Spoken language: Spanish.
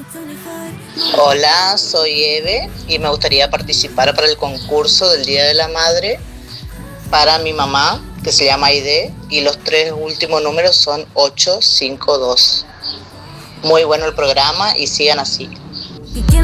Hola, soy Eve y me gustaría participar para el concurso del Día de la Madre para mi mamá, que se llama Aide, y los 3 últimos números son 852. Muy bueno el programa y sigan así.